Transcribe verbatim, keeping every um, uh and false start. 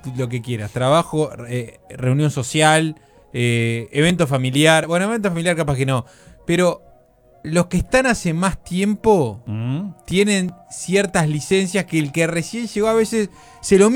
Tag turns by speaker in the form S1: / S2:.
S1: lo que quieras. Trabajo, eh, reunión social, eh, evento familiar. Bueno, evento familiar capaz que no. Pero los que están hace más tiempo
S2: ¿Mm?
S1: tienen ciertas licencias que el que recién llegó a veces se lo